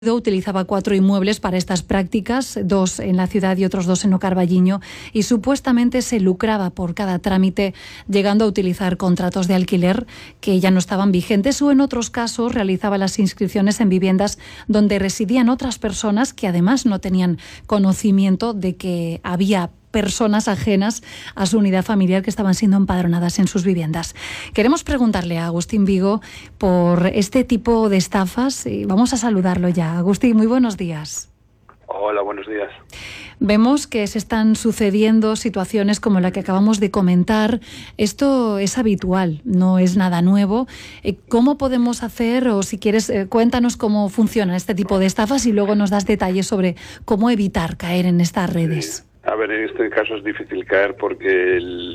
Utilizaba 4 inmuebles para estas prácticas, 2 en la ciudad y otros 2 en Ocarballiño, y supuestamente se lucraba por cada trámite, llegando a utilizar contratos de alquiler que ya no estaban vigentes, o en otros casos realizaba las inscripciones en viviendas donde residían otras personas que además no tenían conocimiento de que había personas ajenas a su unidad familiar que estaban siendo empadronadas en sus viviendas. Queremos preguntarle a Agustín Vigo por este tipo de estafas y vamos a saludarlo ya. Agustín, muy buenos días. Hola, buenos días. Vemos que se están sucediendo situaciones como la que acabamos de comentar. Esto es habitual, no es nada nuevo. ¿Cómo podemos hacer, o si quieres, cuéntanos cómo funciona este tipo de estafas y luego nos das detalles sobre cómo evitar caer en estas redes? Sí. A ver, en este caso es difícil caer porque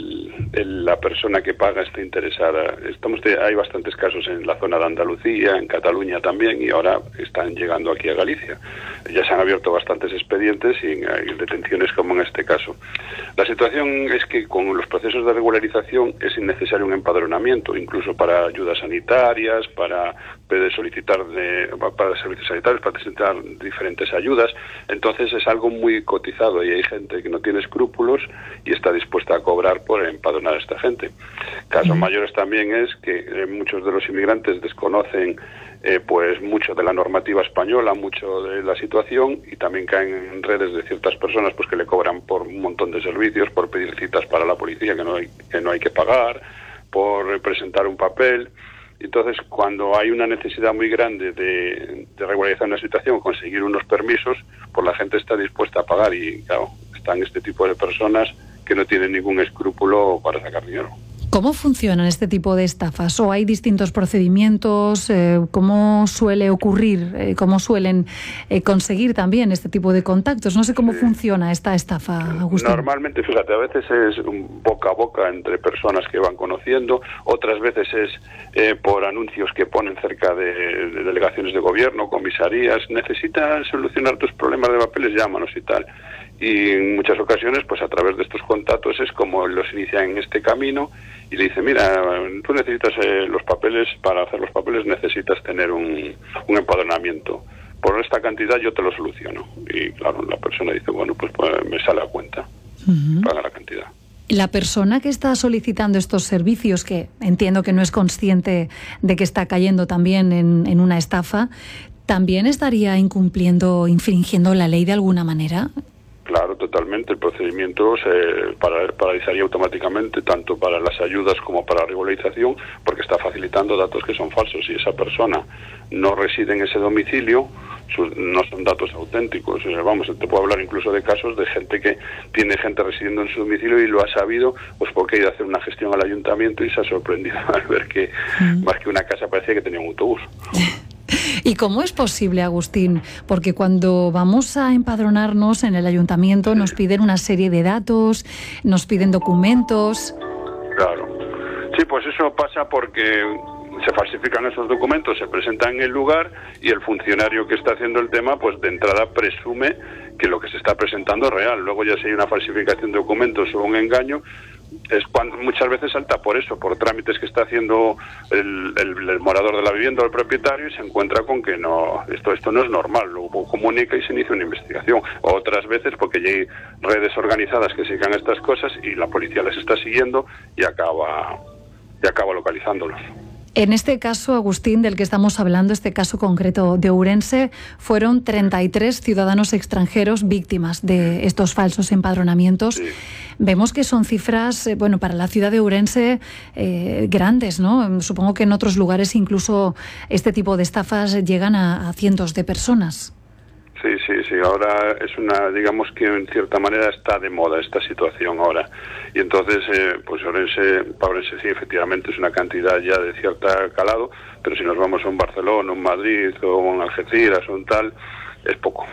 la persona que paga está interesada. Hay bastantes casos en la zona de Andalucía, en Cataluña también, y ahora están llegando aquí a Galicia. Ya se han abierto bastantes expedientes y hay detenciones como en este caso. La situación es que con los procesos de regularización es innecesario un empadronamiento, incluso para ayudas sanitarias, para solicitar para servicios sanitarios, para solicitar diferentes ayudas. Entonces es algo muy cotizado y hay gente que no tiene escrúpulos y está dispuesta a cobrar por empadronar a esta gente. Casos mayores también es que muchos de los inmigrantes desconocen pues mucho de la normativa española, mucho de la situación, y también caen en redes de ciertas personas pues que le cobran por un montón de servicios, por pedir citas para la policía que no hay que pagar, por presentar un papel. Entonces, cuando hay una necesidad muy grande de regularizar una situación, conseguir unos permisos, pues la gente está dispuesta a pagar, y claro, están este tipo de personas que no tienen ningún escrúpulo para sacar dinero. ¿Cómo funcionan este tipo de estafas? ¿O hay distintos procedimientos? ¿Cómo suele ocurrir? ¿Cómo suelen conseguir también este tipo de contactos? No sé cómo funciona esta estafa, Agustín. Normalmente, fíjate, a veces es boca a boca entre personas que van conociendo, otras veces es por anuncios que ponen cerca de delegaciones de gobierno, comisarías. Necesitas solucionar tus problemas de papeles, llámanos y tal. Y en muchas ocasiones, pues a través de estos contactos es como los inician en este camino y le dicen, mira, tú necesitas los papeles, para hacer los papeles necesitas tener un empadronamiento. Por esta cantidad yo te lo soluciono. Y claro, la persona dice, bueno, pues me sale a cuenta, paga la cantidad. La persona que está solicitando estos servicios, que entiendo que no es consciente de que está cayendo también en una estafa, ¿también estaría infringiendo la ley de alguna manera? Claro, totalmente. El procedimiento se paralizaría automáticamente, tanto para las ayudas como para la regularización, porque está facilitando datos que son falsos. Si esa persona no reside en ese domicilio, no son datos auténticos. Vamos, te puedo hablar incluso de casos de gente que tiene gente residiendo en su domicilio y lo ha sabido pues porque ha ido a hacer una gestión al ayuntamiento y se ha sorprendido al ver que más que una casa parecía que tenía un autobús. ¿Y cómo es posible, Agustín? Porque cuando vamos a empadronarnos en el ayuntamiento nos piden una serie de datos, nos piden documentos. Claro. Sí, pues eso pasa porque se falsifican esos documentos, se presentan en el lugar y el funcionario que está haciendo el tema, pues de entrada presume que lo que se está presentando es real. Luego ya si hay una falsificación de documentos o un engaño, es cuando muchas veces salta por eso, por trámites que está haciendo el morador de la vivienda o el propietario, y se encuentra con que no, esto no es normal, luego comunica y se inicia una investigación. O otras veces porque ya hay redes organizadas que se dedican a estas cosas y la policía les está siguiendo y acaba localizándolos. En este caso, Agustín, del que estamos hablando, este caso concreto de Ourense, fueron 33 ciudadanos extranjeros víctimas de estos falsos empadronamientos. Sí. Vemos que son cifras, para la ciudad de Ourense grandes, ¿no? Supongo que en otros lugares incluso este tipo de estafas llegan a cientos de personas. Sí. Ahora digamos que en cierta manera está de moda esta situación ahora. Y entonces, pues Ourense sí, efectivamente es una cantidad ya de cierta calado, pero si nos vamos a un Barcelona, un Madrid o un Algeciras o un tal, es poco.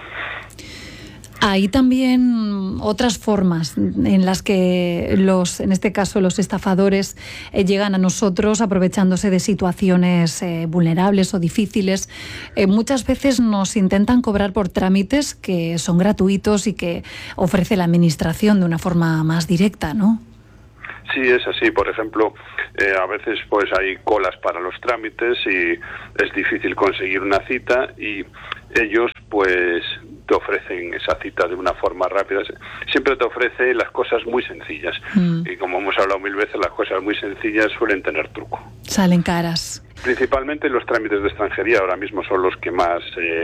Hay también otras formas en las que en este caso los estafadores llegan a nosotros aprovechándose de situaciones vulnerables o difíciles. Muchas veces nos intentan cobrar por trámites que son gratuitos y que ofrece la administración de una forma más directa, ¿no? Sí, es así. Por ejemplo, a veces pues hay colas para los trámites y es difícil conseguir una cita, y ellos pues te ofrecen esa cita de una forma rápida. Siempre te ofrece las cosas muy sencillas. Y como hemos hablado 1000 veces, las cosas muy sencillas suelen tener truco. Salen caras. Principalmente los trámites de extranjería ahora mismo son los que más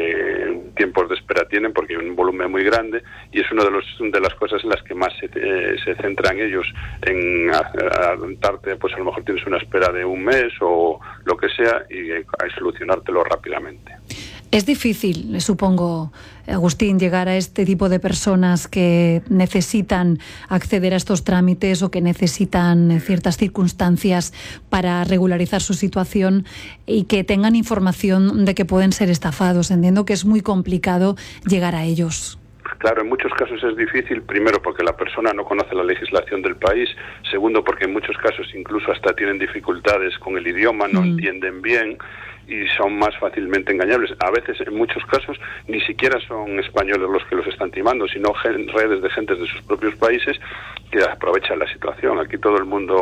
tiempos de espera tienen, porque hay un volumen muy grande, y es una de las cosas en las que más se centran ellos, en darte, pues a lo mejor tienes una espera de un mes o lo que sea, y a solucionártelo rápidamente. Es difícil, supongo, Agustín, llegar a este tipo de personas que necesitan acceder a estos trámites o que necesitan ciertas circunstancias para regularizar su situación y que tengan información de que pueden ser estafados. Entiendo que es muy complicado llegar a ellos. Claro, en muchos casos es difícil, primero porque la persona no conoce la legislación del país, segundo porque en muchos casos incluso hasta tienen dificultades con el idioma, no entienden bien y son más fácilmente engañables. A veces, en muchos casos, ni siquiera son españoles los que los están timando, sino redes de gentes de sus propios países que aprovechan la situación. Aquí todo el mundo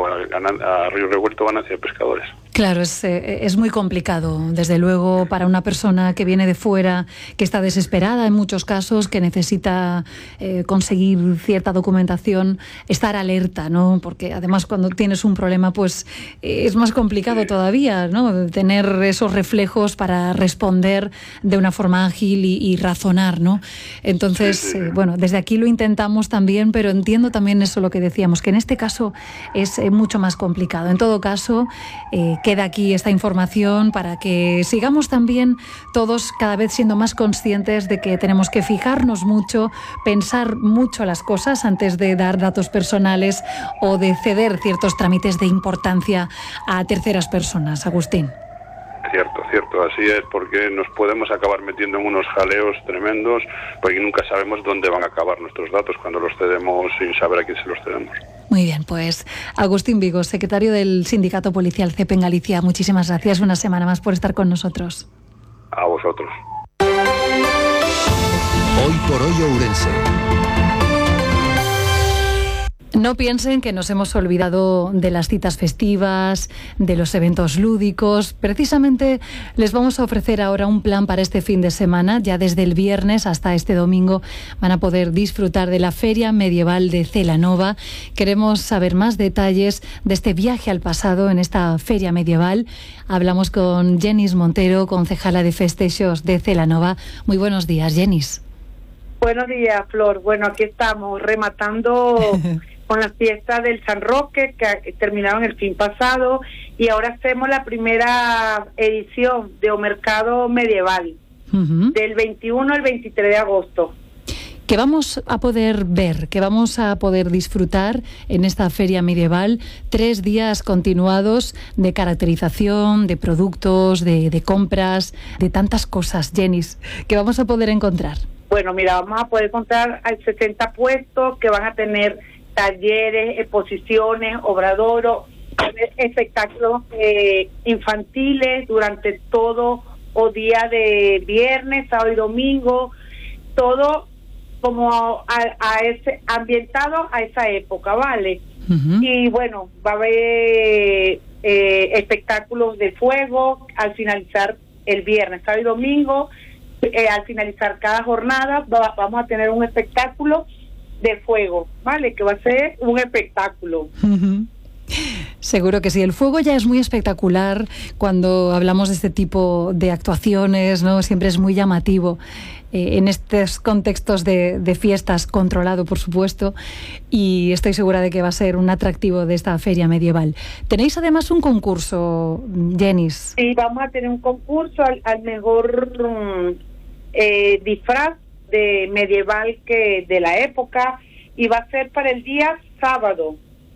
a río revuelto ganancia de pescadores. Claro, es muy complicado, desde luego, para una persona que viene de fuera, que está desesperada en muchos casos, que necesita conseguir cierta documentación, estar alerta, ¿no? Porque además cuando tienes un problema, pues es más complicado todavía, ¿no? Tener esos reflejos para responder de una forma ágil y razonar, ¿no? Entonces, bueno, desde aquí lo intentamos también, pero entiendo también eso lo que decíamos, que en este caso es mucho más complicado. En todo caso, queda aquí esta información para que sigamos también todos cada vez siendo más conscientes de que tenemos que fijarnos mucho, pensar mucho las cosas antes de dar datos personales o de ceder ciertos trámites de importancia a terceras personas. Agustín. Cierto, así es, porque nos podemos acabar metiendo en unos jaleos tremendos, porque nunca sabemos dónde van a acabar nuestros datos cuando los cedemos sin saber a quién se los cedemos. Muy bien, pues Agustín Vigo, secretario del Sindicato Policial CEP en Galicia, muchísimas gracias una semana más por estar con nosotros. A vosotros. Hoy por hoy Ourense. No piensen que nos hemos olvidado de las citas festivas, de los eventos lúdicos. Precisamente les vamos a ofrecer ahora un plan para este fin de semana. Ya desde el viernes hasta este domingo van a poder disfrutar de la Feria Medieval de Celanova. Queremos saber más detalles de este viaje al pasado en esta Feria Medieval. Hablamos con Jenis Montero, concejala de Festejos de Celanova. Muy buenos días, Jenis. Buenos días, Flor. Bueno, aquí estamos rematando con las fiestas del San Roque que terminaron el fin pasado, y ahora hacemos la primera edición de O Mercado Medieval, del 21 al 23 de agosto. ¿Qué vamos a poder ver, qué vamos a poder disfrutar en esta feria medieval? 3 días continuados de caracterización, de productos, de compras, de tantas cosas, Jenis, ¿qué vamos a poder encontrar? Bueno, mira, vamos a poder encontrar 60 puestos que van a tener talleres, exposiciones, obradoros, espectáculos infantiles durante todo o día de viernes, sábado y domingo, todo como a ese ambientado a esa época, ¿vale? Y bueno, va a haber espectáculos de fuego al finalizar el viernes, sábado y domingo. Al finalizar cada jornada vamos a tener un espectáculo de fuego, ¿vale? Que va a ser un espectáculo. Seguro que sí. El fuego ya es muy espectacular cuando hablamos de este tipo de actuaciones, ¿no? Siempre es muy llamativo en estos contextos de fiestas, controlado, por supuesto, y estoy segura de que va a ser un atractivo de esta feria medieval. Tenéis además un concurso, Jenis. Sí, vamos a tener un concurso al mejor disfraz de medieval que de la época, y va a ser para el día sábado.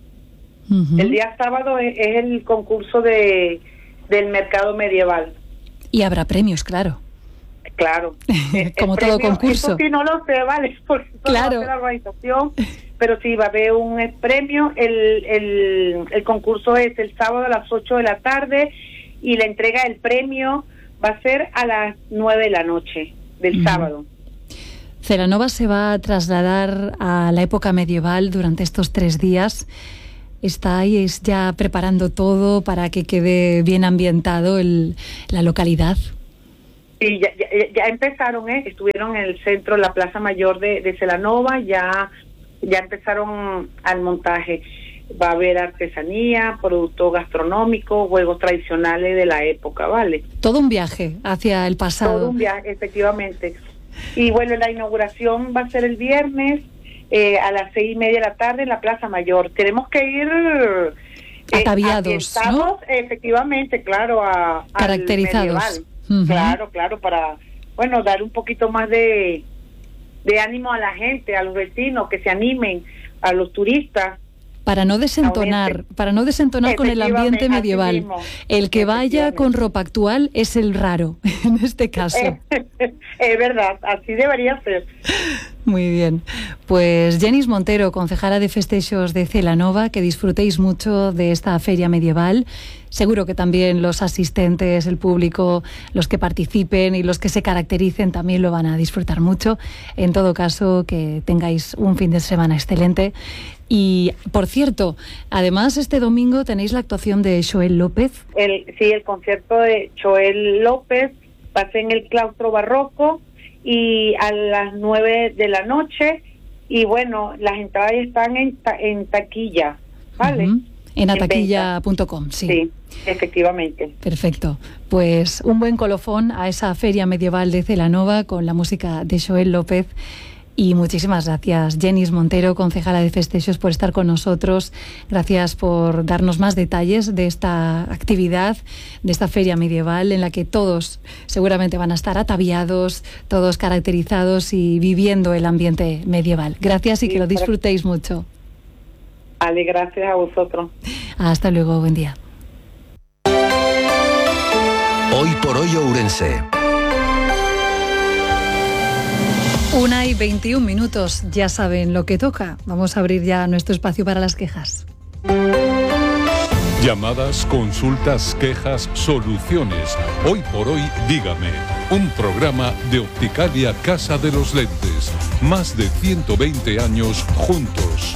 El día sábado es el concurso del mercado medieval. Y habrá premios, claro. Claro. Como todo concurso. Eso sí no lo sé, ¿vale? Porque claro. No sé la organización, pero sí va a haber un premio. El concurso es el sábado a las 8 de la tarde y la entrega del premio va a ser a las 9 de la noche del sábado. Celanova se va a trasladar a la época medieval durante estos 3 días. ¿Estáis ya preparando todo para que quede bien ambientado la localidad? Sí, ya empezaron, estuvieron en el centro, la Plaza Mayor de Celanova, ya empezaron al montaje. Va a haber artesanía, producto gastronómico, juegos tradicionales de la época, ¿vale? Todo un viaje hacia el pasado. Todo un viaje, efectivamente. Y bueno, la inauguración va a ser el viernes a las 6:30 de la tarde en la Plaza Mayor. Tenemos que ir ataviados, ¿no? Efectivamente, claro, caracterizados. Uh-huh. Claro, para, bueno, dar un poquito más de ánimo a la gente, a los vecinos, que se animen, a los turistas. Para no desentonar con el ambiente medieval. El que vaya con ropa actual es el raro, en este caso. Es verdad, así debería ser. Muy bien. Pues Jenis Montero, concejala de Festejos de Celanova, que disfrutéis mucho de esta feria medieval. Seguro que también los asistentes, el público, los que participen y los que se caractericen también lo van a disfrutar mucho. En todo caso, que tengáis un fin de semana excelente. Y, por cierto, además este domingo tenéis la actuación de Joel López. El concierto de Joel López va a ser en el claustro barroco y a las 9 de la noche. Y bueno, las entradas están en taquilla, ¿vale? Uh-huh. En ataquilla.com, sí. Sí, efectivamente. Perfecto. Pues un buen colofón a esa feria medieval de Celanova con la música de Joel López. Y muchísimas gracias, Jenis Montero, concejala de Festejos, por estar con nosotros. Gracias por darnos más detalles de esta actividad, de esta feria medieval en la que todos seguramente van a estar ataviados, todos caracterizados y viviendo el ambiente medieval. Gracias y que lo disfrutéis mucho. Ale, gracias a vosotros. Hasta luego, buen día. Hoy por hoy Ourense. 1:21, ya saben lo que toca. Vamos a abrir ya nuestro espacio para las quejas. Llamadas, consultas, quejas, soluciones. Hoy por hoy, dígame. Un programa de Opticalia Casa de los Lentes. Más de 120 años juntos.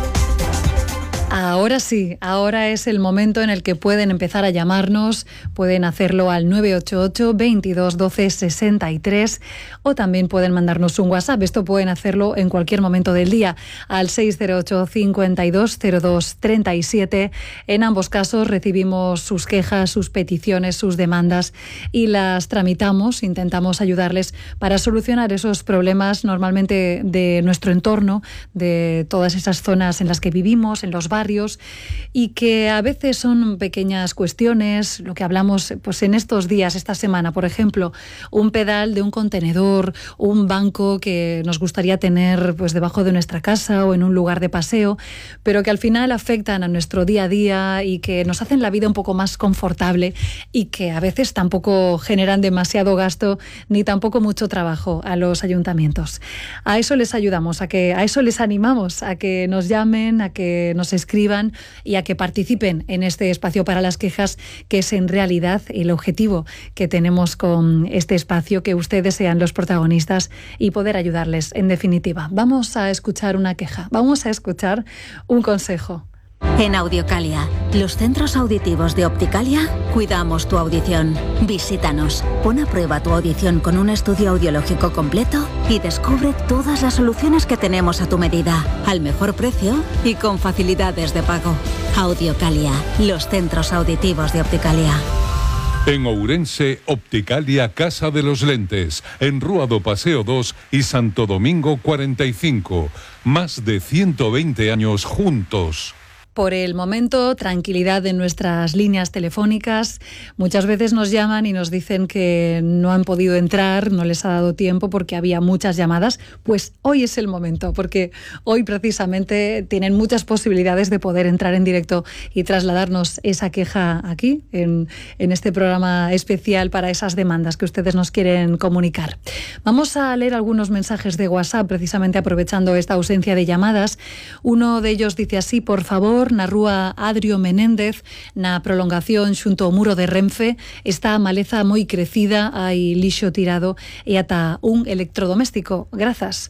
Ahora sí, ahora es el momento en el que pueden empezar a llamarnos, pueden hacerlo al 988 22 12 63 o también pueden mandarnos un WhatsApp. Esto pueden hacerlo en cualquier momento del día al 608 52 02 37. En ambos casos recibimos sus quejas, sus peticiones, sus demandas y las tramitamos, intentamos ayudarles para solucionar esos problemas normalmente de nuestro entorno, de todas esas zonas en las que vivimos, en los barrios, y que a veces son pequeñas cuestiones, lo que hablamos pues en estos días, esta semana, por ejemplo, un pedal de un contenedor, un banco que nos gustaría tener pues debajo de nuestra casa o en un lugar de paseo, pero que al final afectan a nuestro día a día y que nos hacen la vida un poco más confortable y que a veces tampoco generan demasiado gasto ni tampoco mucho trabajo a los ayuntamientos. A eso les ayudamos, a eso les animamos, a que nos llamen, a que nos escriban y a que participen en este espacio para las quejas, que es en realidad el objetivo que tenemos con este espacio, que ustedes sean los protagonistas y poder ayudarles en definitiva. Vamos a escuchar una queja, vamos a escuchar un consejo. En Audiocalia, los centros auditivos de Opticalia, cuidamos tu audición. Visítanos, pon a prueba tu audición con un estudio audiológico completo y descubre todas las soluciones que tenemos a tu medida, al mejor precio y con facilidades de pago. Audiocalia, los centros auditivos de Opticalia. En Ourense, Opticalia Casa de los Lentes, en Rúa do Paseo 2 y Santo Domingo 45. Más de 120 años juntos. Por el momento, tranquilidad en nuestras líneas telefónicas. Muchas veces nos llaman y nos dicen que no han podido entrar, no les ha dado tiempo porque había muchas llamadas. Pues hoy es el momento, porque hoy precisamente tienen muchas posibilidades de poder entrar en directo y trasladarnos esa queja aquí, en este programa especial para esas demandas que ustedes nos quieren comunicar. Vamos a leer algunos mensajes de WhatsApp, precisamente aprovechando esta ausencia de llamadas. Uno de ellos dice así: por favor, na rúa Adrio Menéndez, na prolongación xunto ao muro de Renfe, está a maleza moi crecida, hai lixo tirado e ata un electrodoméstico. Grazas.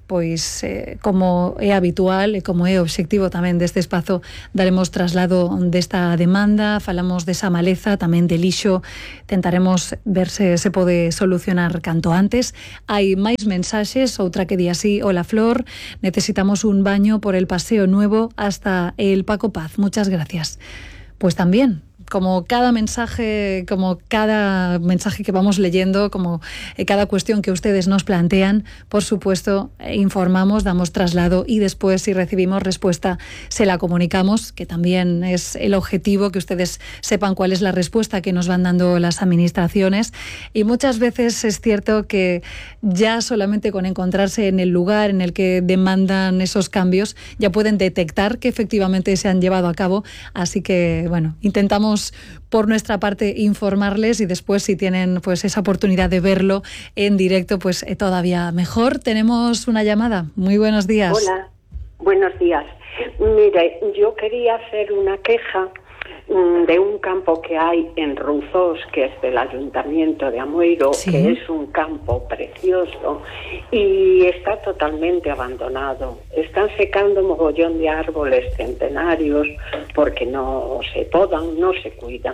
pois como é habitual e como é obxectivo tamén deste espazo, daremos traslado desta demanda, falamos desa maleza, tamén de lixo, tentaremos ver se pode solucionar canto antes. Hai máis mensaxes, outra que di así: hola Flor, necesitamos un baño por el Paseo Nuevo hasta el Paco Paz, muchas gracias. Pues también, como cada mensaje que vamos leyendo, como cada cuestión que ustedes nos plantean, por supuesto, informamos, damos traslado y después, si recibimos respuesta, se la comunicamos, que también es el objetivo, que ustedes sepan cuál es la respuesta que nos van dando las administraciones. Y muchas veces es cierto que ya solamente con encontrarse en el lugar en el que demandan esos cambios, ya pueden detectar que efectivamente se han llevado a cabo. Así que, bueno, intentamos por nuestra parte informarles y después, si tienen pues esa oportunidad de verlo en directo, pues todavía mejor. Tenemos una llamada. Muy buenos días. Hola, buenos días. Mire, yo quería hacer una queja de un campo que hay en Rouzós, que es del Ayuntamiento de Amoeiro, sí, que es un campo precioso y está totalmente abandonado. Están secando mogollón de árboles centenarios porque no se podan, no se cuidan.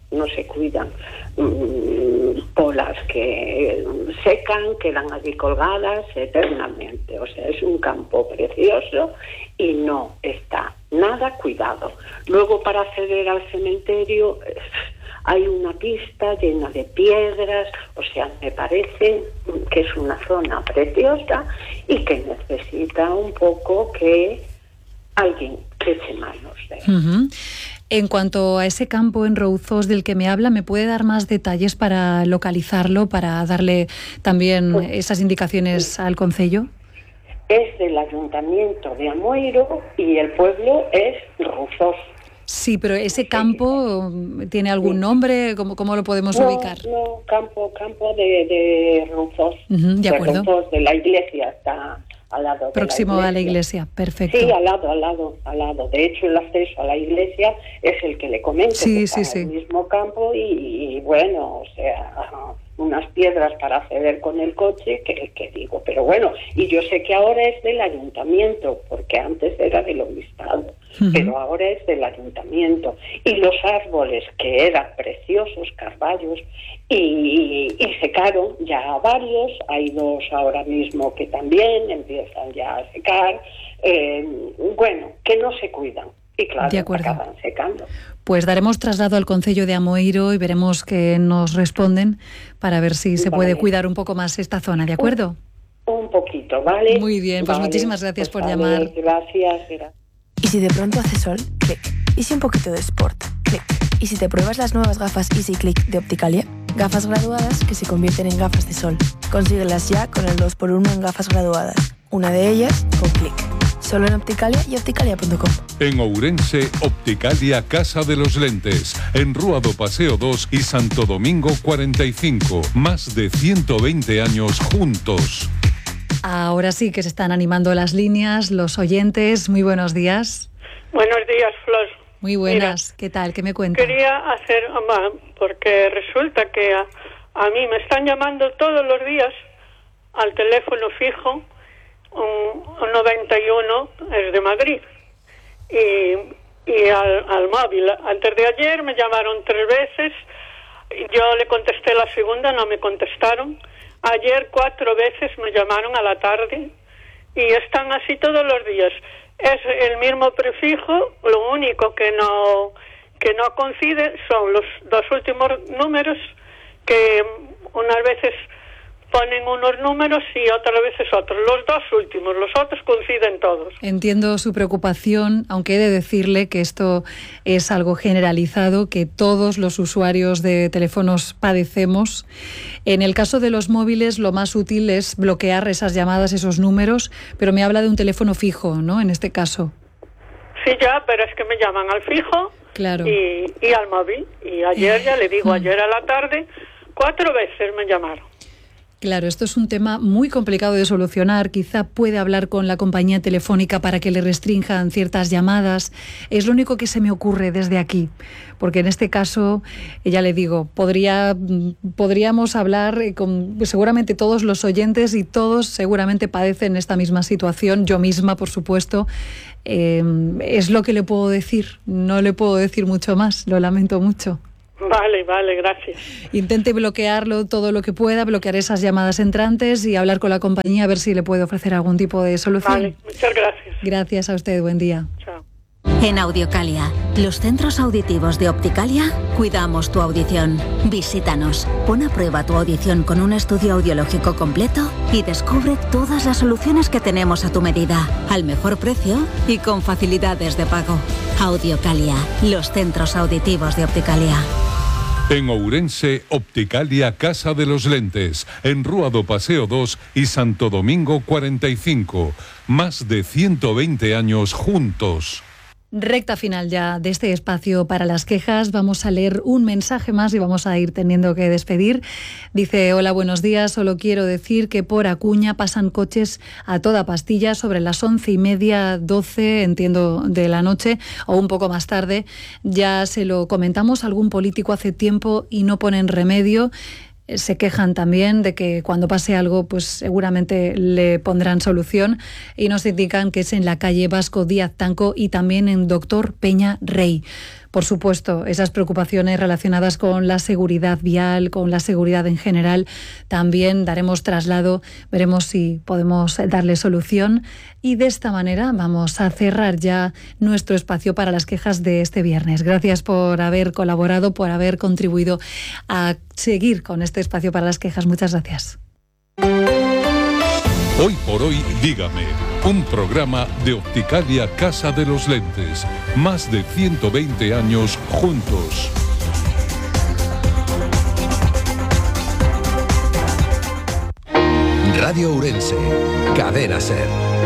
Polas que secan, quedan allí colgadas eternamente. O sea, es un campo precioso y no está nada cuidado. Luego, para acceder al cementerio hay una pista llena de piedras. O sea, me parece que es una zona preciosa y que necesita un poco que alguien eche manos de él. Uh-huh. En cuanto a ese campo en Rouzós del que me habla, ¿me puede dar más detalles para localizarlo, para darle también esas indicaciones al concello? Es del Ayuntamiento de Amoeiro y el pueblo es Rouzós. Sí, pero ese campo tiene algún nombre, ¿cómo lo podemos ubicar? No, campo de Rouzós. Uh-huh, de acuerdo. De Rouzós, de la iglesia, está al lado. Próximo a la iglesia, perfecto. Sí, al lado. De hecho, el acceso a la iglesia es el que le comento, sí, que está en el mismo campo y bueno, o sea, unas piedras para acceder con el coche, que digo, pero bueno, y yo sé que ahora es del ayuntamiento, porque antes era del obispado, pero ahora es del ayuntamiento. Y los árboles que eran preciosos, carvallos, y secaron ya varios, hay dos ahora mismo que también empiezan ya a secar, bueno, que no se cuidan. Y claro, acaban secando. Pues daremos traslado al concello de Amoeiro y veremos qué nos responden para ver si se puede cuidar un poco más esta zona, ¿de acuerdo? Un poquito, ¿vale? Muy bien, pues muchísimas gracias por llamar. Gracias. Y si de pronto hace sol, clic. Y si un poquito de sport, clic. Y si te pruebas las nuevas gafas Easy Click de Opticalia, gafas graduadas que se convierten en gafas de sol. Consíguelas ya con el 2x1 en gafas graduadas. Una de ellas con clic. Solo en Opticalia y opticalia.com. En Ourense, Opticalia Casa de los Lentes. En Rúa do Paseo 2 y Santo Domingo 45. Más de 120 años juntos. Ahora sí que se están animando las líneas, los oyentes. Muy buenos días. Buenos días, Flor. Muy buenas. Mira, ¿qué tal? ¿Qué me cuentan? Quería hacer, porque resulta que a mí me están llamando todos los días al teléfono fijo, un 91, es de Madrid, y al móvil. Antes de ayer me llamaron 3 veces, yo le contesté la segunda, no me contestaron. Ayer 4 veces me llamaron a la tarde y están así todos los días. Es el mismo prefijo, lo único que no coincide son los 2 últimos números, que unas veces ponen unos números y otras veces otros. Los 2 últimos, los otros coinciden todos. Entiendo su preocupación, aunque he de decirle que esto es algo generalizado, que todos los usuarios de teléfonos padecemos. En el caso de los móviles, lo más útil es bloquear esas llamadas, esos números, pero me habla de un teléfono fijo, ¿no?, en este caso. Sí, ya, pero es que me llaman al fijo, claro, y al móvil. Y ayer, ya le digo, ayer a la tarde, 4 veces me llamaron. Claro, esto es un tema muy complicado de solucionar. Quizá puede hablar con la compañía telefónica para que le restrinjan ciertas llamadas. Es lo único que se me ocurre desde aquí. Porque en este caso, ya le digo, podríamos hablar con seguramente todos los oyentes y todos seguramente padecen esta misma situación. Yo misma, por supuesto. Es lo que le puedo decir. No le puedo decir mucho más. Lo lamento mucho. Vale, gracias. Intente bloquearlo todo lo que pueda, bloquear esas llamadas entrantes y hablar con la compañía a ver si le puede ofrecer algún tipo de solución. Vale, muchas gracias. Gracias a usted, buen día. Chao. En Audiocalia, los centros auditivos de Opticalia, cuidamos tu audición. Visítanos, pon a prueba tu audición con un estudio audiológico completo y descubre todas las soluciones que tenemos a tu medida, al mejor precio y con facilidades de pago. Audiocalia, los centros auditivos de Opticalia. En Ourense, Opticalia Casa de los Lentes, en Rúa do Paseo 2 y Santo Domingo 45. Más de 120 años juntos. Recta final ya de este espacio para las quejas. Vamos a leer un mensaje más y vamos a ir teniendo que despedir. Dice: hola, buenos días. Solo quiero decir que por Acuña pasan coches a toda pastilla sobre las 11:30, 12, entiendo, de la noche o un poco más tarde. Ya se lo comentamos a algún político hace tiempo y no ponen remedio. Se quejan también de que cuando pase algo, pues seguramente le pondrán solución, y nos indican que es en la calle Vasco Díaz Tanco y también en Doctor Peña Rey. Por supuesto, esas preocupaciones relacionadas con la seguridad vial, con la seguridad en general, también daremos traslado, veremos si podemos darle solución. Y de esta manera vamos a cerrar ya nuestro espacio para las quejas de este viernes. Gracias por haber colaborado, por haber contribuido a seguir con este espacio para las quejas. Muchas gracias. Hoy por hoy, dígame, un programa de Opticalia Casa de los Lentes. Más de 120 años juntos. Radio Ourense, Cadena SER.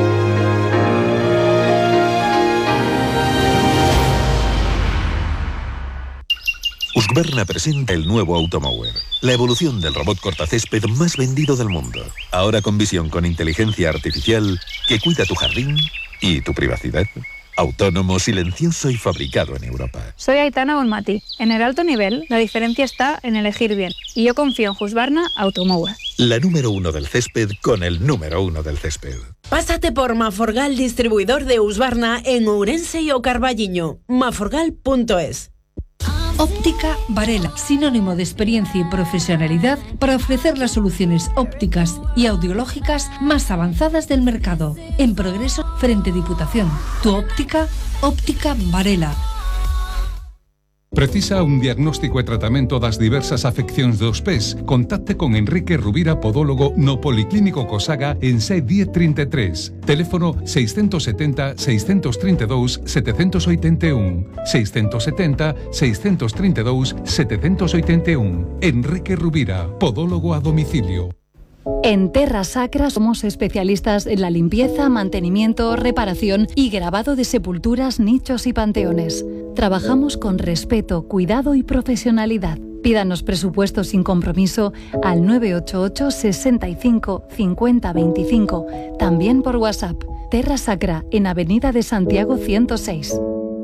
Husqvarna presenta el nuevo Automower, la evolución del robot cortacésped más vendido del mundo. Ahora con visión con inteligencia artificial que cuida tu jardín y tu privacidad. Autónomo, silencioso y fabricado en Europa. Soy Aitana Bonmati. En el alto nivel, la diferencia está en elegir bien. Y yo confío en Husqvarna Automower. La número 1 del césped con el número 1 del césped. Pásate por Maforgal, distribuidor de Husqvarna en Ourense y O Carballiño. maforgal.es. Óptica Varela, sinónimo de experiencia y profesionalidad para ofrecer las soluciones ópticas y audiológicas más avanzadas del mercado. En Progreso, frente Diputación. Tu óptica, Óptica Varela. Precisa un diagnóstico e tratamento das diversas afeccións dos pés? Contacte con Enrique Rubira, podólogo no Policlínico Cosaga en C 1033. Teléfono 670 632 781. 670 632 781. Enrique Rubira, podólogo a domicilio. En Terra Sacra somos especialistas en la limpieza, mantenimiento, reparación y grabado de sepulturas, nichos y panteones. Trabajamos con respeto, cuidado y profesionalidad. Pídanos presupuesto sin compromiso al 988 65 50 25. También por WhatsApp. Terra Sacra, en Avenida de Santiago 106.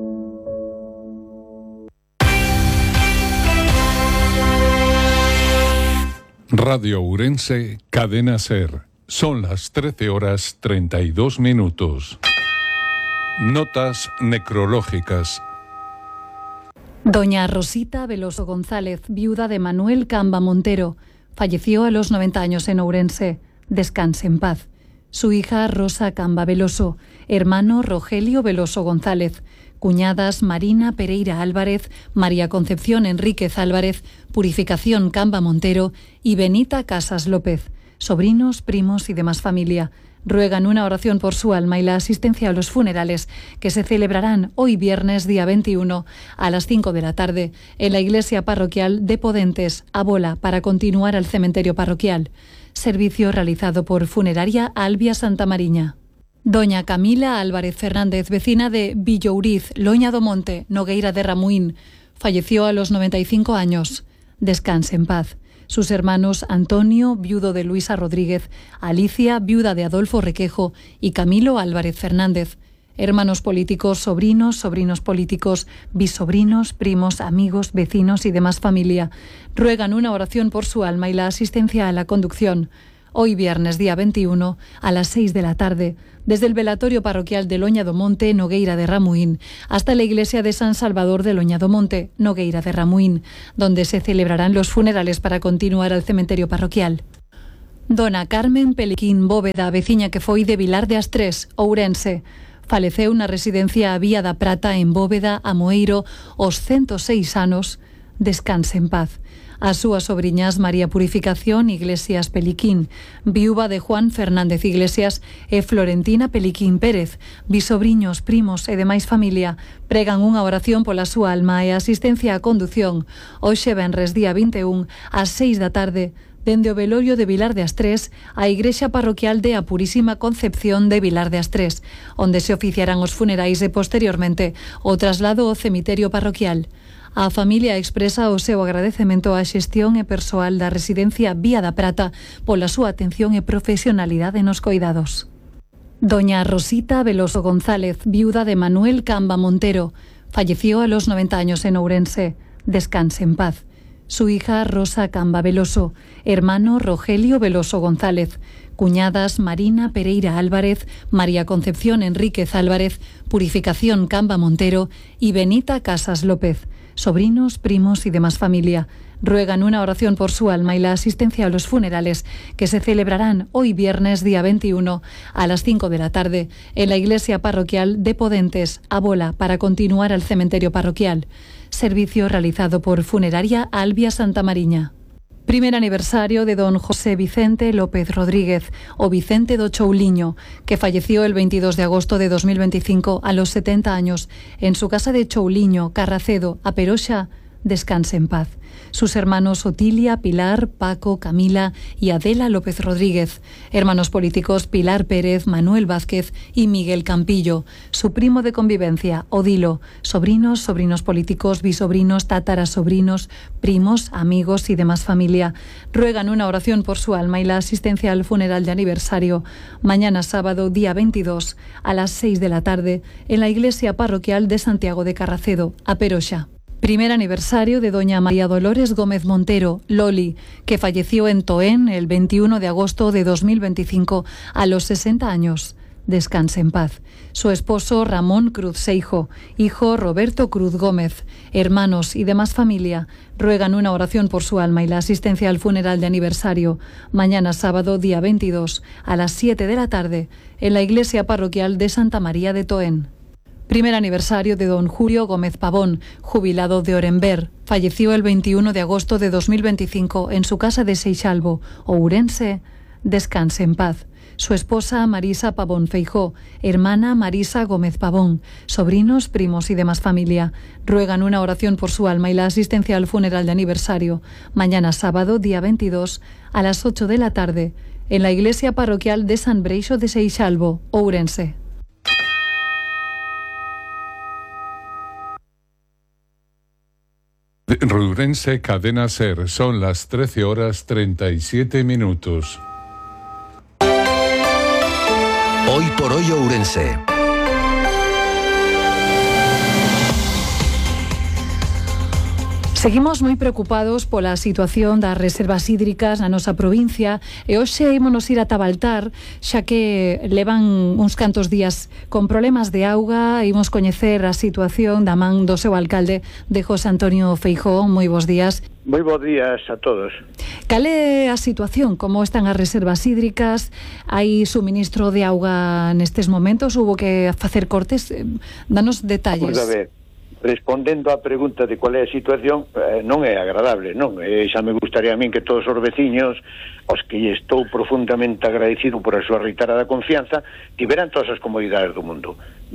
Radio Ourense, Cadena SER. Son las 13:32. Notas necrológicas. Doña Rosita Veloso González, viuda de Manuel Camba Montero, falleció a los 90 años en Ourense. Descanse en paz. Su hija Rosa Camba Veloso, hermano Rogelio Veloso González, cuñadas Marina Pereira Álvarez, María Concepción Enríquez Álvarez, Purificación Camba Montero y Benita Casas López, sobrinos, primos y demás familia. Ruegan una oración por su alma y la asistencia a los funerales que se celebrarán hoy viernes día 21 a las 5 de la tarde en la iglesia parroquial de Podentes, a Bola, para continuar al cementerio parroquial. Servicio realizado por Funeraria Albia Santa Mariña. Doña Camila Álvarez Fernández, vecina de Villouriz, Loña do Monte, Nogueira de Ramuín, falleció a los 95 años. Descanse en paz. Sus hermanos Antonio, viudo de Luisa Rodríguez, Alicia, viuda de Adolfo Requejo, y Camilo Álvarez Fernández. Hermanos políticos, sobrinos, sobrinos políticos, bisobrinos, primos, amigos, vecinos y demás familia ruegan una oración por su alma y la asistencia a la conducción. Hoy viernes, día 21, a las 6 de la tarde, desde el velatorio parroquial de Loña do Monte, Nogueira de Ramuín, hasta la iglesia de San Salvador de Loña do Monte, Nogueira de Ramuín, donde se celebrarán los funerales para continuar al cementerio parroquial. Dona Carmen Peliquín Bóveda, veciña que foi de Vilar de Astrés, Ourense, faleceu na residencia a Vía da Prata en Bóveda, Amoeiro, aos 106 anos. Descanse en paz. As súas sobriñas María Purificación Iglesias Peliquín, viúva de Juan Fernández Iglesias, e Florentina Peliquín Pérez, bisobriños, primos e demais familia, pregan unha oración pola súa alma e asistencia á condución hoxe venres día 21 ás 6 da tarde, dende o velorio de Vilar de Astrés á igrexa parroquial de a Purísima Concepción de Vilar de Astrés, onde se oficiarán os funerais e posteriormente o traslado ao cemiterio parroquial. A familia expresa o seu agradecemento á xestión e persoal da residencia Vía da Prata pola súa atención e profesionalidade nos coidados. Doña Rosita Veloso González, viuda de Manuel Camba Montero, falleció a los 90 años en Ourense. Descanse en paz. Su hija Rosa Camba Veloso, hermano Rogelio Veloso González, cuñadas Marina Pereira Álvarez, María Concepción Enríquez Álvarez, Purificación Camba Montero y Benita Casas López, sobrinos, primos y demás familia, ruegan una oración por su alma y la asistencia a los funerales que se celebrarán hoy viernes día 21 a las 5 de la tarde en la iglesia parroquial de Podentes, a Bola, para continuar al cementerio parroquial. Servicio realizado por Funeraria Albia Santa Mariña. Primer aniversario de don José Vicente López Rodríguez, o Vicente do Chouliño, que falleció el 22 de agosto de 2025 a los 70 años en su casa de Chouliño, Carracedo, a Peroxa. Descanse en paz. Sus hermanos Otilia, Pilar, Paco, Camila y Adela López Rodríguez, hermanos políticos Pilar Pérez, Manuel Vázquez y Miguel Campillo, su primo de convivencia Odilo, sobrinos, sobrinos políticos, bisobrinos, tatarasobrinos, primos, amigos y demás familia, ruegan una oración por su alma y la asistencia al funeral de aniversario mañana sábado día 22 a las 6 de la tarde en la iglesia parroquial de Santiago de Carracedo, a Peroxa. Primer aniversario de doña María Dolores Gómez Montero, Loli, que falleció en Toén el 21 de agosto de 2025 a los 60 años. Descanse en paz. Su esposo Ramón Cruz Seijo, hijo Roberto Cruz Gómez, hermanos y demás familia ruegan una oración por su alma y la asistencia al funeral de aniversario mañana sábado día 22 a las 7 de la tarde en la iglesia parroquial de Santa María de Toén. Primer aniversario de don Julio Gómez Pavón, jubilado de Orenber. Falleció el 21 de agosto de 2025 en su casa de Seixalbo, Ourense. Descanse en paz. Su esposa Marisa Pavón Feijó, hermana Marisa Gómez Pavón, sobrinos, primos y demás familia, ruegan una oración por su alma y la asistencia al funeral de aniversario mañana sábado, día 22, a las 8 de la tarde, en la iglesia parroquial de San Breixo de Seixalbo, Ourense. Ourense, Cadena SER, son las 13 horas 37 minutos. Hoy por hoy Ourense. Seguimos moi preocupados pola situación das reservas hídricas na nosa provincia e hoxe ímonos ir a Tabaltar, xa que levan uns cantos días con problemas de auga. Imos coñecer a situación da man do seu alcalde, de José Antonio Feijóo. Moi bons días. Moi bons días a todos. Cal é a situación? Como están as reservas hídricas? Hai suministro de auga nestes momentos? Hubo que facer cortes? Danos detalles. Vamos a ver. Respondendo á pregunta de cual é a situación, non é agradable, non? Xa me gustaría a min que todos os veciños, aos que estou profundamente agradecido por a súa reiterada confianza, tiveran todas as comodidades do mundo. Ben,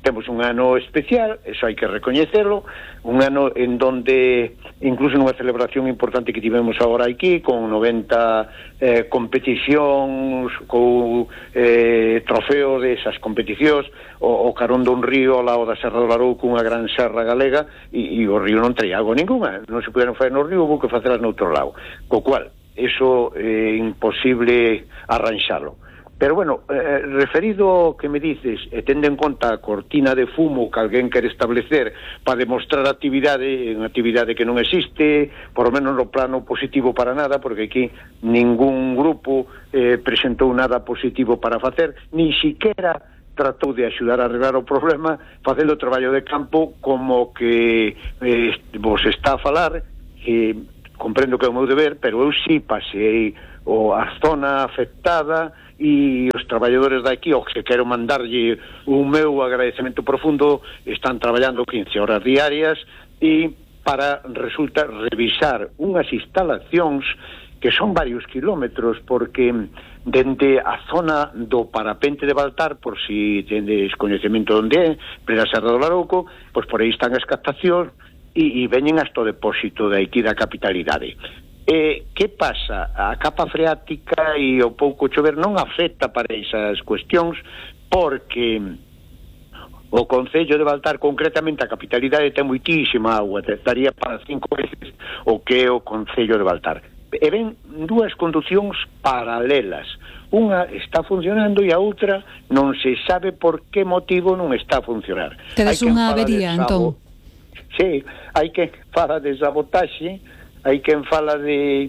temos un ano especial, eso hai que recoñecerlo, un ano en donde incluso nunha celebración importante que tivemos agora aquí con 90 competicións, con trofeo desas competicións, o carón dun río ao lado da Serra do Larouco, unha gran serra galega, e o río non traía agua ninguna, non se puderon fazer no río, houve que facelas noutro lado, co cual eso é imposible arranxalo. Pero bueno, referido ao que me dices, e tendo en conta a cortina de fumo que alguén quere establecer para demostrar actividade, unha actividade que non existe, por lo menos no plano positivo para nada, porque aquí ningún grupo presentou nada positivo para facer, ni siquiera tratou de axudar a arreglar o problema facendo o traballo de campo como que vos está a falar, que comprendo que é o meu deber, pero eu sí pasei a zona afectada e os traballadores daqui, ao que quero mandarlle un meu agradecemento profundo, están traballando 15 horas diarias e para, resulta, revisar unhas instalacións que son varios kilómetros, porque dende a zona do parapente de Baltar, por si tendes coñecemento onde é, plena Serra do Larouco, pois por aí están as captacións e veñen hasta o depósito de aquí da capitalidade. Que pasa? A capa freática e o pouco chover non afecta para esas cuestións, porque o Concello de Baltar, concretamente a capitalidade, ten moitísima agua, estaría para 5 veces o que é o Concello de Baltar. E ven dúas conducións paralelas, unha está funcionando e a outra non se sabe por que motivo non está a funcionar. Tedes unha avería, entón? Sí, hai que fala de sabotaxe, hai quen fala de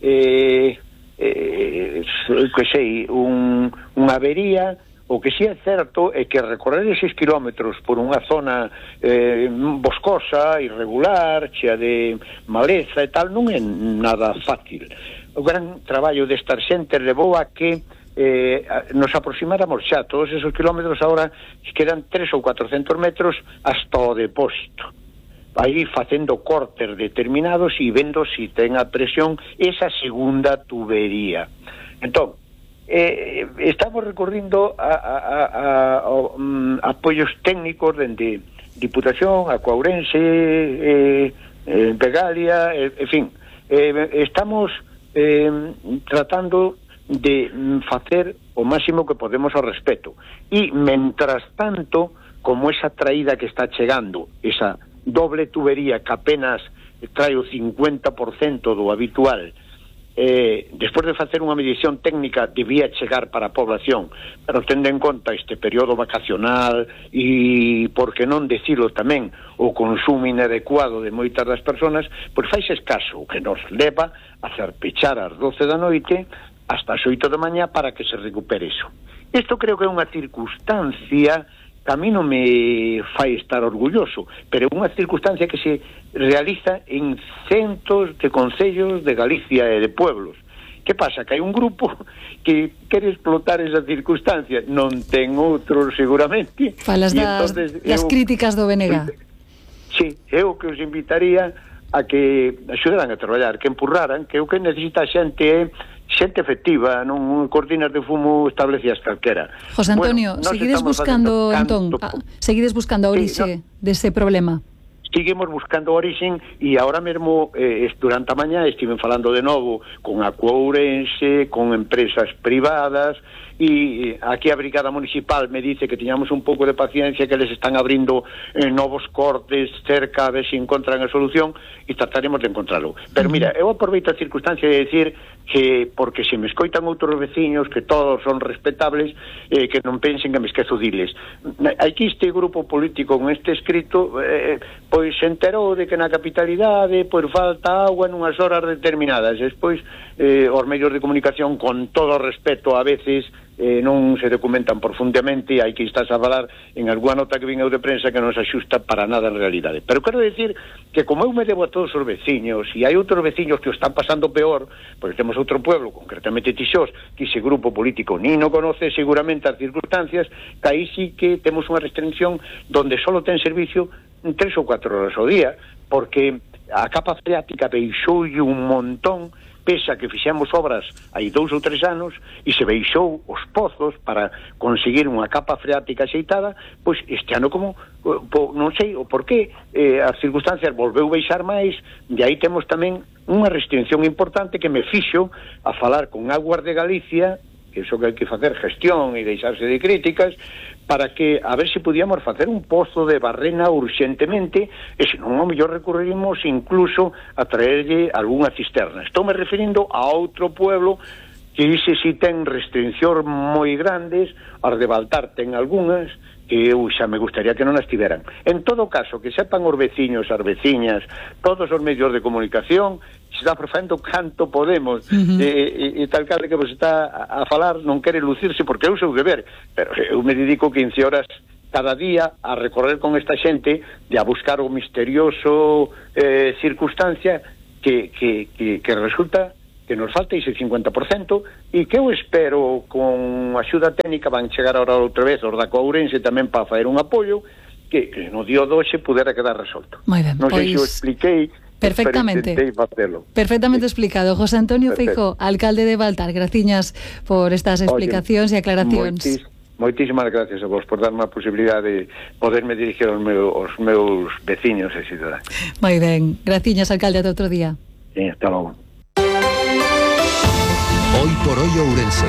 que sei, unha avería. O que si é certo é que recorrer eses kilómetros por unha zona boscosa, irregular, chea de maleza e tal, non é nada fácil. O gran traballo de Star Center levou a que nos aproximáramos xa todos esos kilómetros, agora quedan 300 ou 400 metros hasta o depósito, aí facendo cortes determinados e vendo si ten a presión esa segunda tubería. Entón, estamos recorrindo a apoios técnicos dende Diputación, a Coourense, Pegalia, en fin, estamos tratando de facer o máximo que podemos ao respecto, e mentras tanto, como esa traída que está chegando, esa doble tubería que apenas trae o 50% do habitual, despois de facer unha medición técnica debía chegar para a población, pero tendo en conta este período vacacional e, por que non decirlo tamén, o consumo inadecuado de moitas das persoas, pois faise escaso, o que nos leva a hacer pechar ás 12 da noite hasta as 8 da mañá para que se recupere iso. Isto creo que é unha circunstancia que a mí non me fai estar orgulloso, pero é unha circunstancia que se realiza en centos de concellos de Galicia e de pueblos. Que pasa? Que hai un grupo que quere explotar esa circunstancia, non ten outro seguramente. Falas das críticas do BNG. Sí, eu que os invitaría a que axudaran a traballar, que empurraran, que o que necesita a xente é xente efectiva, non cortinas de fumo establecidas calquera. José Antonio, bueno, seguides buscando, entón, seguides buscando a orixe dese problema? Seguimos buscando a orixe e agora mesmo, durante a mañá, estiven falando de novo con a Coourense, con empresas privadas, e aquí a Brigada Municipal me dice que teñamos un pouco de paciencia, que les están abrindo novos cortes cerca a ver se encontran a solución e trataremos de encontrarlo. Pero mira, eu aproveito a circunstancia de decir que, porque se me escoitan outros veciños que todos son respetables, que non pensen que me esquezo diles. Aquí este grupo político con este escrito pois se enterou de que na capitalidade pois falta agua nunhas horas determinadas. Despois os medios de comunicación, con todo o respeto, a veces non se documentan profundamente e hai que estar a falar en alguna nota que vin eu de prensa que non se axusta para nada en realidade. Pero quero decir que como eu me debo a todos os veciños e hai outros veciños que o están pasando peor, porque temos outro pueblo, concretamente Tixós, que ese grupo político ni non conoce seguramente as circunstancias, que aí sí que temos unha restricción donde só ten servicio 3 ou 4 horas ao día, porque a capa freática baixoulle un montón, pese a que fixemos obras hai 2 ou 3 anos e se baixou os pozos para conseguir unha capa freática axeitada, pois este ano como non sei o porqué, as circunstancias volveu baixar máis, e aí temos tamén unha restricción importante que me fixo a falar con Aguas de Galicia, que iso que hai que facer gestión e deixarse de críticas, para que a ver se podíamos facer un pozo de Barrena urxentemente, e se non, ao mellor recurrimos incluso a traerlle algunha cisterna. Estou me referindo a outro pueblo que ese si ten restriccións moi grandes, as de Baltar ten algunhas, que eu xa me gustaría que non as tiveran. En todo caso, que sepan os veciños, as veciñas, todos os medios de comunicación, se está facendo canto podemos, e tal calde que vos está a falar non quere lucirse porque é o seu deber, pero eu me dedico 15 horas cada día a recorrer con esta xente e a buscar o misterioso circunstancia que resulta que nos falta ese 50% e que eu espero con axuda técnica van chegar ahora outra vez os da Courense tamén para fazer un apoio que no día de hoxe pudera quedar resolto. Non sei se o expliquei perfectamente. Perfectamente explicado. José Antonio Feijóo, alcalde de Baltar, graciñas por estas explicacións e aclaracións. Moitísimas gracias a vos por darme a posibilidade de poderme dirigir aos meus veciños e cidadáns. Moi ben, graciñas, alcalde, ata outro día. Sí, hasta logo. Hoy por hoy Ourense.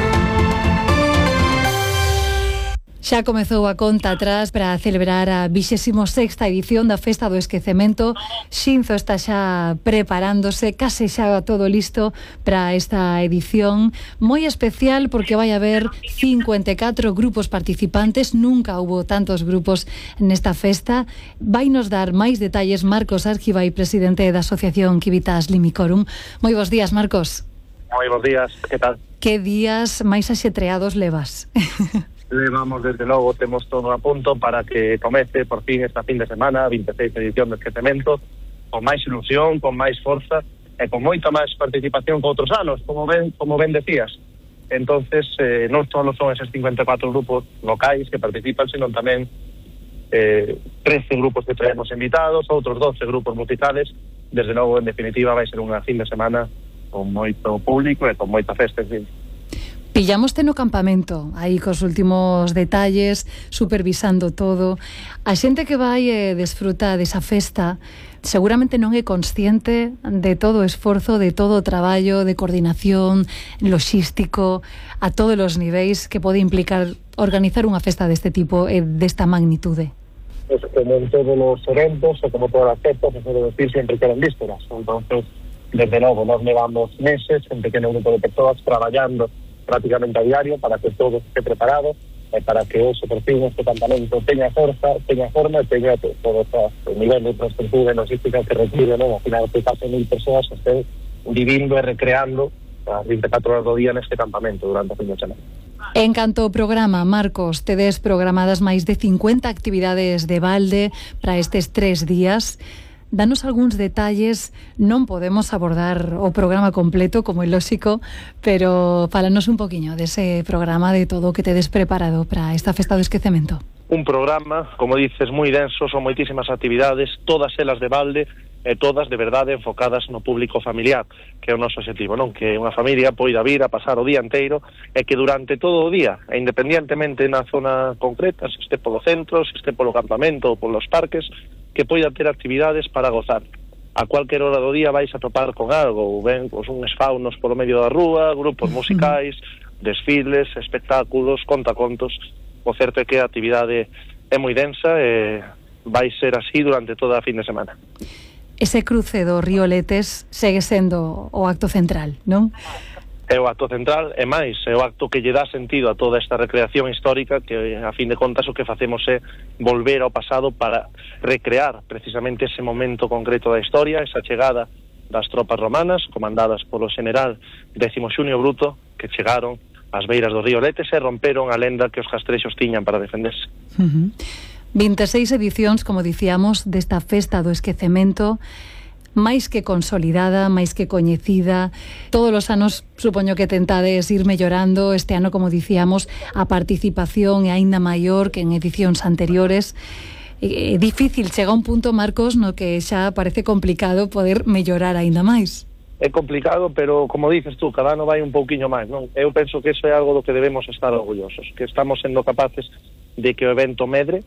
Xa comezou a conta atrás para celebrar a 26ª edición da Festa do Esquecemento. Xinzo está xa preparándose, case xa todo listo para esta edición moi especial porque vai haber 54 grupos participantes. Nunca hubo tantos grupos nesta festa. Vai nos dar máis detalles Marcos Argibay, presidente da Asociación Civitas Limicorum. Moi bons días, Marcos. Moi bons días, que tal? Que días máis axetreados levas? Levamos, desde logo, temos todo a punto para que comece por fin esta fin de semana, 26 edición do Esquecemento, con máis ilusión, con máis forza e con moita máis participación que outros anos, como ben decías. Entonces, non só son eses 54 grupos locais que participan, sino tamén 13 grupos que traemos invitados, outros 12 grupos musicales. Desde logo, en definitiva, vai ser unha fin de semana con moito público e con moita festa, en fin. Pillámoste no campamento, aí cos últimos detalles, supervisando todo. A xente que vai desfruta desa festa seguramente non é consciente de todo o esforzo, de todo o traballo de coordinación, logístico, a todos os niveis que pode implicar organizar unha festa deste tipo e desta magnitude. Pues como en todos os eventos, o como todas as festas, se suele decir, sempre quedan vísperas. Entonces, desde logo, nos levamos meses, un pequeno grupo de persoas traballando prácticamente a diario para que todo esté preparado e para que hoxe por fin este campamento teña forza, teña forma e teña todo o nivel de infraestructura e logística que requiere, non? Ao final, que case 1000 persoas estén vivindo e recreando as 24 horas do día neste campamento durante a fin de semana. En canto ao programa, Marcos, tedes programadas máis de 50 actividades de balde para estes 3 días. Danos algúns detalles, non podemos abordar o programa completo, como é lóxico, pero fálanos un poquinho dese programa, de todo o que tedes preparado para esta Festa do Esquecemento. Un programa, como dices, moi denso, son moitísimas actividades, todas elas de balde, e todas de verdade enfocadas no público familiar, que é o noso objetivo, non? Que unha familia poida vir a pasar o día inteiro e que durante todo o día, e independientemente na zona concreta, se este polo centro, se este polo campamento ou polos parques, que poida ter actividades para gozar. A cualquier hora do día vais a topar con algo, ou ben, pues, uns faunos polo medio da rúa, grupos musicais, desfiles, espectáculos, contacontos. O certo é que a actividade é moi densa e vai ser así durante toda a fin de semana. Ese cruce do río Letes segue sendo o acto central, non? É o acto central, e máis, é o acto que lle dá sentido a toda esta recreación histórica, que a fin de contas o que facemos é volver ao pasado para recrear precisamente ese momento concreto da historia, esa chegada das tropas romanas, comandadas polo general Décimo Xunio Bruto, que chegaron ás beiras do río Letes e romperon a lenda que os castrexos tiñan para defenderse. 26 edicións, como dicíamos, desta Festa do Esquecemento, máis que consolidada, máis que coñecida. Todos os anos supoño que tentades ir mellorando. Este ano, como dicíamos, a participación é aínda maior que en edicións anteriores. É difícil, chega un punto, Marcos, no que xa parece complicado poder mellorar aínda máis. é complicado, pero como dices tú, cada ano vai un pouquiño máis, non? Eu penso que iso é algo do que debemos estar orgullosos, que estamos sendo capaces de que o evento medre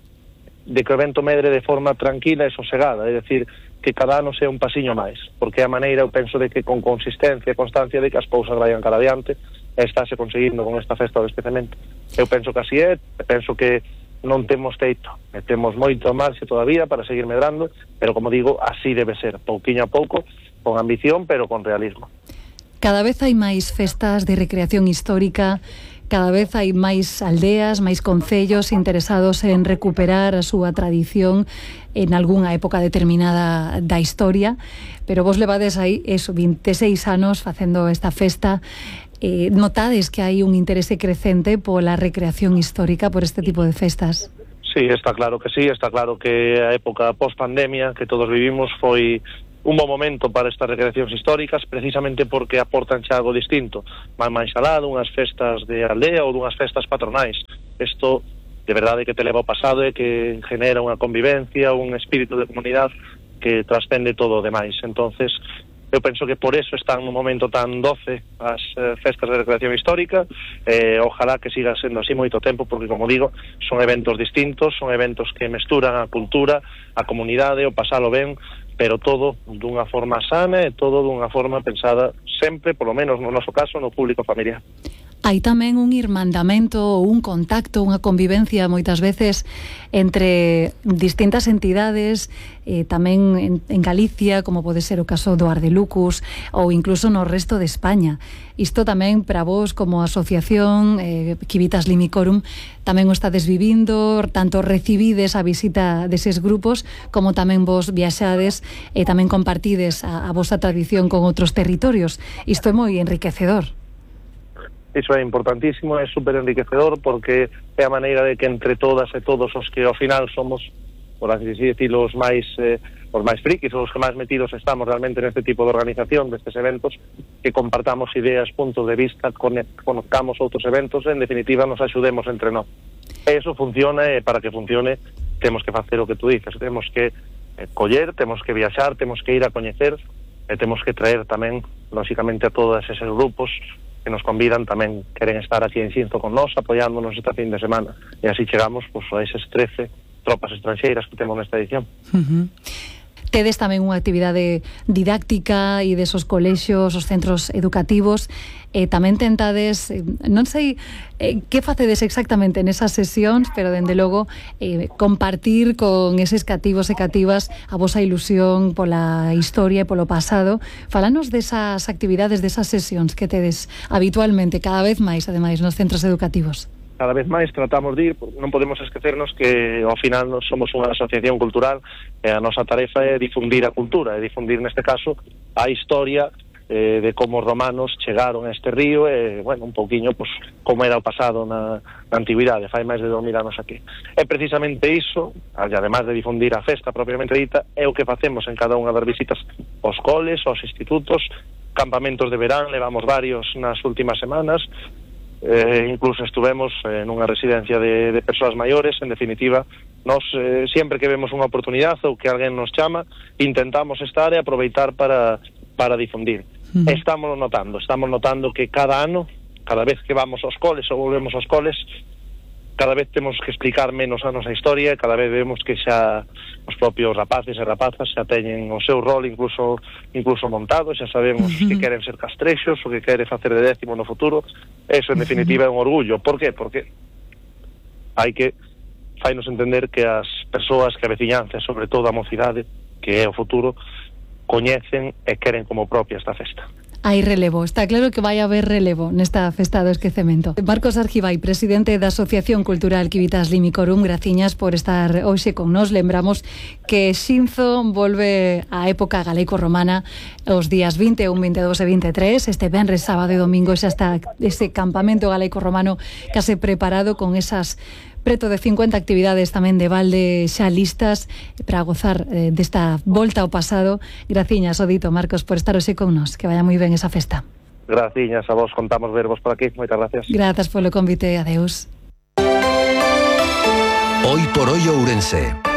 de forma tranquila e sosegada, é dicir, que cada ano sea un pasiño máis, porque é a maneira, eu penso, de que con consistencia e constancia de que as cousas vayan cara adiante, e estáse conseguindo con esta festa do esquecemento. Eu penso que así é, penso que non temos teito, temos moito marxe todavía para seguir medrando, pero como digo, así debe ser, pouquiño a pouco, con ambición, pero con realismo. Cada vez hai máis festas de recreación histórica, cada vez hai máis aldeas, máis concellos interesados en recuperar a súa tradición en algunha época determinada da historia, pero vos levades aí 26 anos facendo esta festa. Notades que hai un interese crecente pola recreación histórica, por este tipo de festas? Sí, está claro que sí, está claro que a época post-pandemia que todos vivimos foi un bom momento para estas recreacións históricas, precisamente porque aportan xa algo distinto, máis alá dunhas festas de aldea ou dunhas festas patronais. Isto, de verdade, que te leva ao pasado e que genera unha convivencia, un espírito de comunidade que trascende todo o demais. Entonces, eu penso que por eso están nun momento tan doce as festas de recreación histórica, ojalá que siga sendo así moito tempo, porque, como digo, son eventos distintos, son eventos que mesturan a cultura, a comunidade, o pasalo ben, pero todo dunha forma sana e todo dunha forma pensada sempre, polo menos no noso caso, no público familiar. Hai tamén un irmandamento, un contacto, unha convivencia moitas veces entre distintas entidades, tamén en Galicia, como pode ser o caso do Ardelucus, ou incluso no resto de España. Isto tamén para vos como asociación Civitas Limicorum tamén o estades vivindo, tanto recibides a visita deses grupos como tamén vos viaxades e tamén compartides a vosa tradición con outros territorios. Isto é moi enriquecedor. Iso é importantísimo, é super enriquecedor, porque é a maneira de que entre todas e todos os que ao final somos, por así decirlo, os máis frikis, os que máis metidos estamos realmente neste tipo de organización destes eventos, que compartamos ideas, puntos de vista, conozcamos outros eventos, en definitiva nos axudemos entre nós. E iso funciona, e para que funcione temos que facer o que tú dices, temos que coller, temos que viaxar, temos que ir a coñecer, e temos que traer tamén, lóxicamente, a todos eses grupos que nos convidan, tamén queren estar aquí en Xinzo con nós, apoiándonos esta fin de semana, e así chegamos a eses 13 tropas estranxeiras que temos nesta edición. Tedes tamén unha actividade didáctica e desos colexios, os centros educativos, tamén tentades, non sei que facedes exactamente nesas sesións, pero dende logo compartir con eses cativos e cativas a vosa ilusión pola historia e polo pasado. Falanos desas actividades, desas sesións que tedes habitualmente, cada vez máis, ademais, nos centros educativos. Cada vez máis tratamos de ir, non podemos esquecernos que ao final somos unha asociación cultural e a nosa tarefa é difundir a cultura, e difundir neste caso a historia de como os romanos chegaron a este río e, bueno, un pouquiño, pues, como era o pasado na antigüidade, fai máis de 2000 anos aquí. É precisamente iso, además de difundir a festa propiamente dita, é o que facemos en cada unha das visitas aos coles, aos institutos, campamentos de verán, levamos varios nas últimas semanas, incluso estuvemos nunha residencia de persoas maiores. En definitiva, nos sempre que vemos unha oportunidade ou que alguén nos chama, intentamos estar e aproveitar para difundir. Estamos notando que cada ano, cada vez que vamos aos coles ou volvemos aos coles, cada vez temos que explicar menos a nosa historia, cada vez vemos que xa os propios rapaces e rapazas xa teñen o seu rol incluso montado, xa sabemos que queren ser castrexos, o que queren facer de décimo no futuro. Eso, en definitiva, é un orgullo. Por qué? Porque fainos entender que as persoas, que a veciñanza, sobre todo a mocidade, que é o futuro, coñecen e queren como propia esta festa. Hai relevo, está claro que vai haber relevo nesta festa do esquecemento. Marcos Argibay, presidente da Asociación Cultural Civitas Limicorum, graciñas por estar hoxe con nós. Lembramos que Xinzo volve á época galaico-romana os días 21, 22 e 23. Este venres, sábado e domingo xa está ese campamento galaico-romano case preparado, con esas preto de 50 actividades tamén de balde xa listas para gozar desta volta ao pasado. Graciñas, Odito, Marcos, por estar hoxe con nós. Que vaya moi ben esa festa. Graciñas a vos, contamos vervos por aquí. Moitas gracias. Grazas polo convite, adeus. Hoy por hoy Ourense.